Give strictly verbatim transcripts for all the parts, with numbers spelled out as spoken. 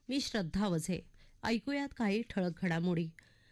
मी श्रद्धा वझे. ऐकूयात काही ठळक घडामोडी.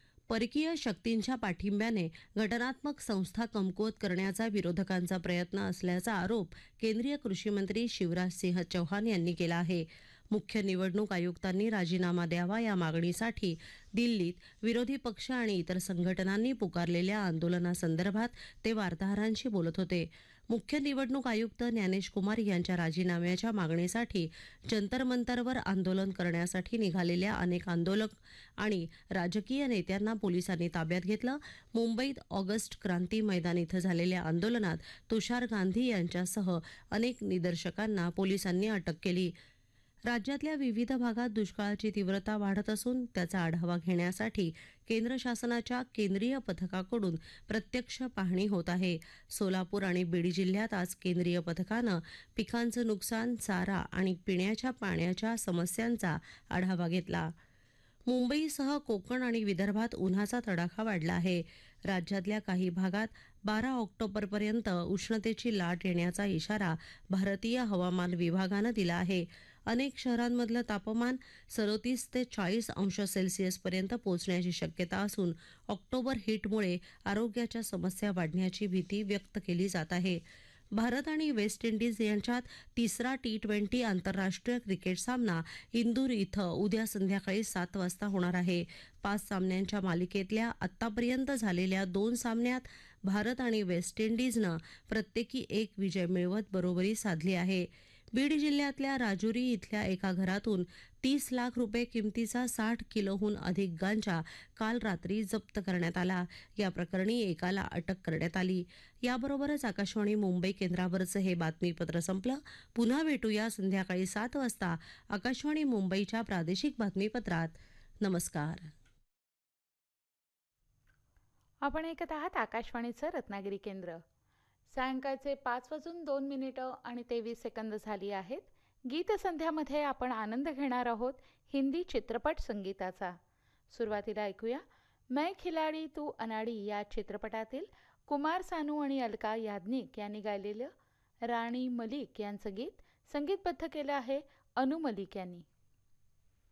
परकीय शक्तींच्या पाठिंब्याने घटनात्मक संस्था कमकुवत करण्याचा विरोधकांचा प्रयत्न असल्याचा आरोप केंद्रीय कृषी मंत्री शिवराज सिंह चौहान यांनी केला आहे. मुख्य निवडणूक आयुक्तांनी राजीनामा द्यावा या मागणीसाठी दिल्लीत विरोधी पक्ष आणि इतर संघटनांनी पुकारलेल्या आंदोलनासंदर्भात ते वार्ताहरांशी बोलत होते. मुख्य निवडणूक आयुक्त ज्ञानेश कुमार यांच्या राजीनाम्याच्या मागणीसाठी जंतर मंतरवर आंदोलन करण्यासाठी निघालेल्या अनेक आंदोलक आणि राजकीय नेत्यांना पोलिसांनी ताब्यात घेतलं. मुंबईत ऑगस्ट क्रांती मैदान इथं झालेल्या आंदोलनात तुषार गांधी यांच्यासह अनेक निदर्शकांना पोलिसांनी अटक केली. राज्यातल्या विविध भागात दुष्काळाची तीव्रता वाढत असून त्याचा आढावा घेण्यासाठी केंद्र शासनाच्या केंद्रीय पथकाकडून प्रत्यक्ष पाहणी होत आहे. सोलापूर आणि बीड जिल्ह्यात आज केंद्रीय पथकानं पिकांचं नुकसान, चारा आणि पिण्याच्या पाण्याच्या समस्यांचा आढावा घेतला. मुंबईसह कोकण आणि विदर्भात उन्हाचा तडाखा वाढला आहे. राज्यातल्या काही भागात बारा ऑक्टोबरपर्यंत उष्णतेची लाट येण्याचा इशारा भारतीय हवामान विभागानं दिला आहे. अनेक शहरांमधलं तापमान सदोतीस ते चाळीस अंश सेल्सिअसपर्यंत पोहोचण्याची शक्यता असून ऑक्टोबर हीटमुळे आरोग्याच्या समस्या वाढण्याची भीती व्यक्त केली जात आहे. भारत आणि वेस्ट इंडिज यांच्यात तिसरा टी ट्वेंटी आंतरराष्ट्रीय क्रिकेट सामना इंदूर इथं उद्या संध्याकाळी सात वाजता होणार आहे. पाच सामन्यांच्या मालिकेतल्या आत्तापर्यंत झालेल्या दोन सामन्यात भारत आणि वेस्ट इंडिजनं प्रत्येकी एक विजय मिळवत बरोबरी साधली आहे. बीड जिल्ह्यातल्या राजुरी इथल्या एका घरातून तीस लाख रुपये किमतीचा साठ किलोहून अधिक गांजा काल रात्री जप्त करण्यात आला. या प्रकरणी एकाला अटक करण्यात आली. याबरोबरच आकाशवाणी मुंबई केंद्रावरचं हे बातमीपत्र संपलं. पुन्हा भेटूया संध्याकाळी सात वाजता आकाशवाणी मुंबईच्या प्रादेशिक बातमीपत्रात. नमस्कार. आपण ऐकत आहात आकाशवाणीचं रत्नागिरी केंद्र. सायंकाळचे पाच वाजून दोन मिनिटं आणि तेवीस सेकंद झाली आहेत. गीतसंध्यामध्ये आपण आनंद घेणार आहोत हिंदी चित्रपट संगीताचा. सुरुवातीला ऐकूया मैं खिलाडी तू अनाडी या चित्रपटातील कुमार सानू आणि अलका याज्ञिक यांनी गायलेलं राणी मलिक यांचं गीत. संगीतबद्ध केलं आहे अनु मलिक यांनी.